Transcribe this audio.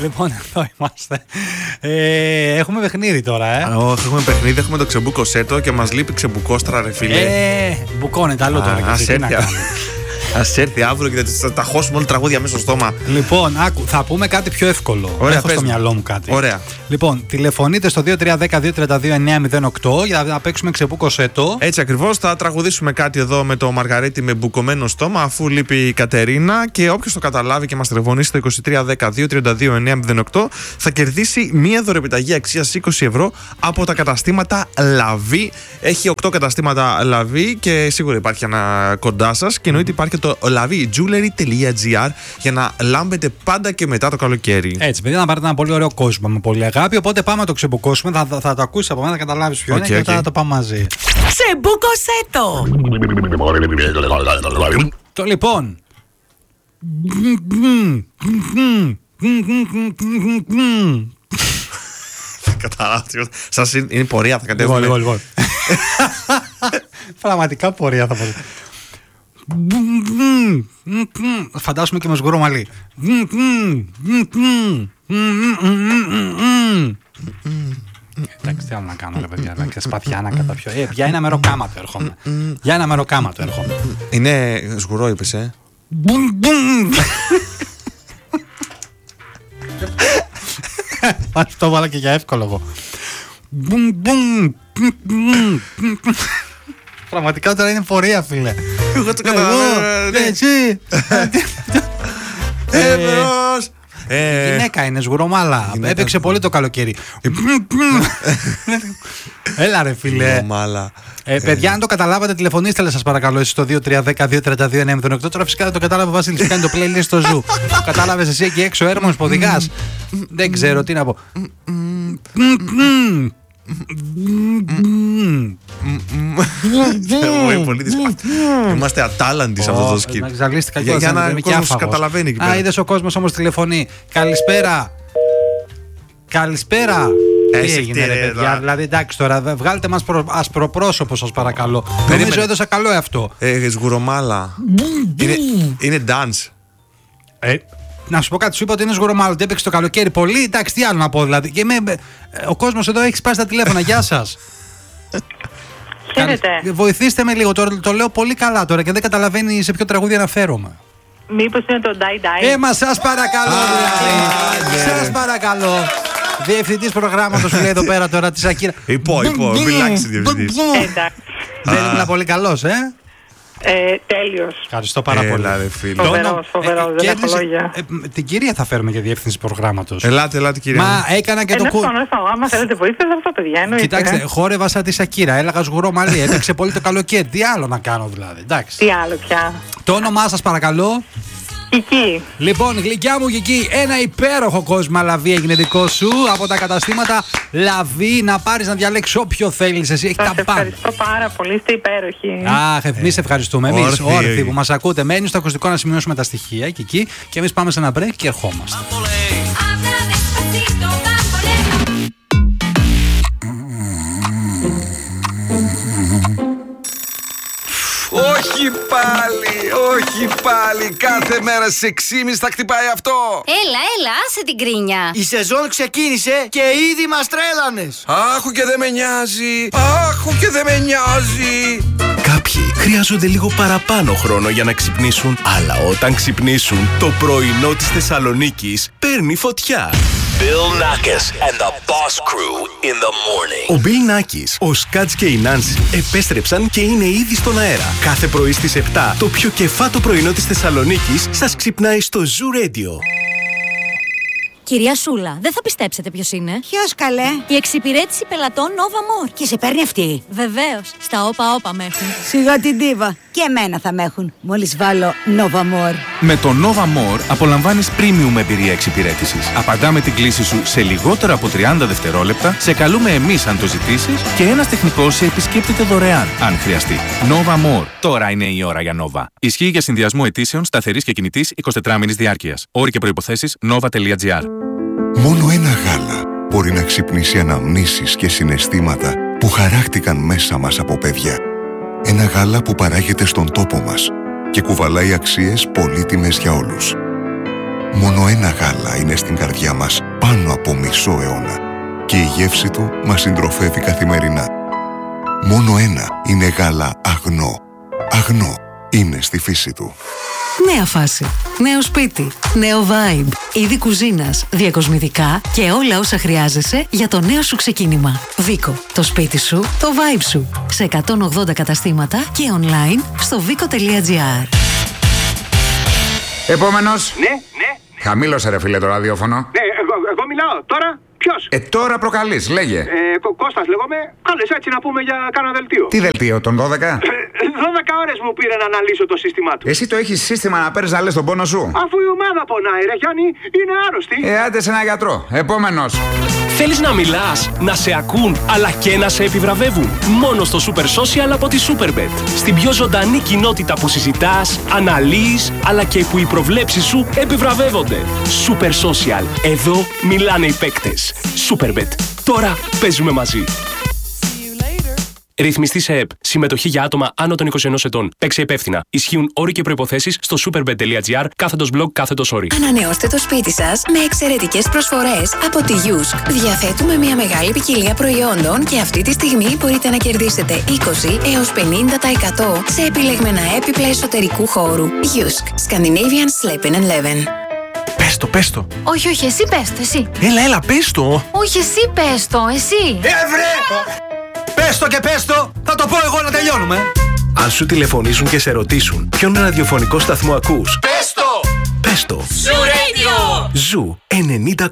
Λοιπόν, εδώ είμαστε. Έχουμε παιχνίδι τώρα, Όχι, έχουμε παιχνίδι, έχουμε το ξεμπούκο σέτο και μας λείπει ξεμπουκόστρα, ρε φίλε. Μπουκώνεται άλλο τώρα. Ας έρθει αύριο και θα τα χώσουμε όλα τραγούδια μέσα στο στόμα. Λοιπόν, άκου, θα πούμε κάτι πιο εύκολο. Ωραία, έχω στο μυαλό μου κάτι. Ωραία. Λοιπόν, τηλεφωνείτε στο 2310-232-908 για να παίξουμε ξεμπούκο σέτο. Έτσι ακριβώς, θα τραγουδήσουμε κάτι εδώ με το Μαργαρίτη με μπουκωμένο στόμα, αφού λείπει η Κατερίνα. Και όποιος το καταλάβει και μας τηλεφωνήσει στο 2310-232-908 θα κερδίσει μία δωρεπιταγή αξίας 20 ευρώ από τα καταστήματα Λαβή. Έχει 8 καταστήματα Λαβή και σίγουρα υπάρχει ένα κοντά σας. Και εννοείται υπάρχει το lavijewelry.gr για να λάμπετε πάντα και μετά το καλοκαίρι. Έτσι, παιδιά, να πάρετε ένα πολύ ωραίο κόσμο με πολύ αγάπη. Οπότε πάμε να το ξεμπουκώσουμε. Θα το ακούσει από μένα, θα καταλάβει ποιο είναι και μετά θα το πάμε μαζί. Ξεμπούκωσέ το! Το λοιπόν. Καταλάβετε. Σας είναι πορεία, θα κατέβουμε. Λοιπόν. Πραγματικά πορεία θα πω. Φαντάσουμε και με σγουρό μαλλί. Εντάξει, τι άλλο να κάνω, ρε παιδιά, και σπαθιά να καταπιώ. Για ένα μεροκάματο έρχομαι. Είναι σγουρό, είπες, Αυτό βάλα και για εύκολο εγώ. Πραγματικά τώρα είναι πορεία, φίλε. Εγώ το καταλαβαίνω. Εσύ. Εύρος. Γυναίκα είναι, σγουρομάλα. Έπαιξε πολύ το καλοκαίρι. Έλα ρε φίλε. Παιδιά, αν το καταλάβατε, τηλεφωνήστε σας παρακαλώ εσείς στο 2310-232-908. Τώρα φυσικά δεν το κατάλαβε ο Βασίλης, κάνει το playlist στο Ζου. Το κατάλαβες εσύ εκεί έξω, Έρμος Ποδηγάς. Δεν ξέρω τι να πω. Πολύ δύσκολο. Είμαστε ατάλαντοι σε αυτό το σκηνικό. Για να ο κόσμος καταλαβαίνει εκεί πέρα. Είδες, ο κόσμος όμως τηλεφωνεί. Καλησπέρα. Τι έγινε ρε παιδιά, δηλαδή εντάξει τώρα, βγάλτε μας ασπροπρόσωπο σας παρακαλώ. Νομίζω έδωσα καλό αυτό. Σγουρομάλα. Είναι dance. Να σου πω κάτι, σου είπα ότι είναι σγουρομάλα, ότι έπαιξε το καλοκαίρι πολύ. Εντάξει, τι άλλο να πω δηλαδή. Ο κόσμος εδώ έχει σπάσει τα τηλέφωνα, γεια σας. Χαίρετε. Βοηθήστε με λίγο, το λέω πολύ καλά τώρα και δεν καταλαβαίνει σε ποιο τραγούδι αναφέρομαι. Μήπως είναι το Die Die? Μα σας παρακαλώ δηλαδή. Σας παρακαλώ. Διευθυντής προγράμματος που λέει εδώ πέρα τώρα τη Σακύρα. Μιλάξει διευθυντής. Εντάξει. Δεν ήμουν πολύ καλός, Τέλειος. Ευχαριστώ πάρα πολύ. Φοβερός, δεν έχω λόγια. Την κυρία θα φέρουμε για διεύθυνση προγράμματος. Ελάτε κυρία. Μα έκανα και το άμα θέλετε βοήθεια θα αυτό, παιδιά, εννοείται. Κοιτάξτε, χόρευα σαν τη Σακύρα, έλεγα σγουρό μαλλί, έπαιξε πολύ το καλοκαίρι. Τι άλλο να κάνω δηλαδή, εντάξει. Τι άλλο πια. Το όνομά σας παρακαλώ. Κική. Λοιπόν, γλυκιά μου Κική, ένα υπέροχο κόσμο Λαβή έγινε δικό σου από τα καταστήματα Λαβή. Να πάρεις να διαλέξεις όποιο θέλεις εσύ. Έχει τα πάντα. Ευχαριστώ πάρα πολύ, είστε υπέροχοι. Εμείς ευχαριστούμε. Εμείς όρθιοι που μας ακούτε. Μένει στο ακουστικό να σημειώσουμε τα στοιχεία Κική και εμείς πάμε σε ένα break και ερχόμαστε. Όχι πάλι, κάθε μέρα στις 6.30 θα χτυπάει αυτό. Έλα, άσε την κρίνια. Η σεζόν ξεκίνησε και ήδη μας τρέλανες. Άχου και δεν με νοιάζει. Κάποιοι χρειάζονται λίγο παραπάνω χρόνο για να ξυπνήσουν, αλλά όταν ξυπνήσουν, το πρωινό της Θεσσαλονίκης παίρνει φωτιά. Bill Nackis and the Boss Crew in the morning. Ο Bill Nackis, ο Σκάτς και η Νάνση επέστρεψαν και είναι ήδη στον αέρα. Κάθε πρωί στις 7, το πιο κεφάτο πρωινό της Θεσσαλονίκης σας ξυπνάει στο Zoo Radio. Κυρία Σούλα, δεν θα πιστέψετε ποιος είναι. Ποιος καλέ? Η εξυπηρέτηση πελατών Nova More. Και σε παίρνει αυτή? Βεβαίως, στα όπα με έχουν. Σιγά την ντίβα. Και εμένα θα με έχουν. Μόλις βάλω Nova More. Με το Nova More απολαμβάνεις premium εμπειρία εξυπηρέτησης. Απαντάμε την κλήση σου σε λιγότερα από 30 δευτερόλεπτα, σε καλούμε εμείς αν το ζητήσεις και ένας τεχνικός σε επισκέπτεται δωρεάν, αν χρειαστεί. Nova More. Τώρα είναι η ώρα για Nova. Ισχύει για συνδυασμό αιτήσεων σταθερής και κινητής 24 μήνης διάρκειας. Όροι και προϋποθέσεις nova.gr. Μόνο ένα γάλα μπορεί να ξυπνήσει αναμνήσεις και συναισθήματα που χαράχτηκαν μέσα μας από παιδιά. Ένα γάλα που παράγεται στον τόπο μας και κουβαλάει αξίες πολύτιμες για όλους. Μόνο ένα γάλα είναι στην καρδιά μας πάνω από μισό αιώνα και η γεύση του μας συντροφεύει καθημερινά. Μόνο ένα είναι γάλα Αγνό. Αγνό είναι στη φύση του. Νέα φάση, νέο σπίτι, νέο vibe, είδη κουζίνας, διακοσμητικά και όλα όσα χρειάζεσαι για το νέο σου ξεκίνημα. Βίκο, το σπίτι σου, το vibe σου. Σε 180 καταστήματα και online στο vico.gr. Επόμενος. Ναι. Χαμήλωσε ρε φίλε το ραδιόφωνο. Ναι, εγώ μιλάω. Τώρα ποιος? Τώρα προκαλείς, λέγε. Κώστας λέγομαι. Κάλες έτσι να πούμε για κάνα δελτίο. Τι δελτίο, τον 12? 12 ώρες μου πήρε να αναλύσω το σύστημα του. Εσύ το έχεις σύστημα να παίρνεις να λες τον πόνο σου? Αφού η ομάδα πονάει ρε Γιάννη, είναι άρρωστη. Άντε σε ένα γιατρό. Επόμενος. Θέλεις να μιλάς, να σε ακούν, αλλά και να σε επιβραβεύουν? Μόνο στο Super Social από τη Superbet. Στην πιο ζωντανή κοινότητα που συζητάς, αναλύεις, αλλά και που οι προβλέψεις σου επιβραβεύονται. Super Social. Εδώ μιλάνε οι παίκτες. Superbet. Τώρα παίζουμε μαζί. Ρυθμιστή σε ΕΠ. Συμμετοχή για άτομα άνω των 21 ετών. Παίξε υπεύθυνα. Ισχύουν όροι και προϋποθέσεις στο superbet.gr/blog/όροι. Ανανεώστε το σπίτι σας με εξαιρετικές προσφορές από τη Yusk. Διαθέτουμε μια μεγάλη ποικιλία προϊόντων και αυτή τη στιγμή μπορείτε να κερδίσετε 20 έως 50% σε επιλεγμένα έπιπλα εσωτερικού χώρου. Yusk. Scandinavian Sleeping and Leven. Πες το. Όχι, εσύ πες το, εσύ. Έλα, πες το. Όχι, εσύ πες το, εσύ. Πες το και πες το, θα το πω εγώ να τελειώνουμε. Αν σου τηλεφωνήσουν και σε ρωτήσουν ποιον ραδιοφωνικό σταθμό ακούς, Πες το! Πες το. Zoo Radio! Ζου 90,8.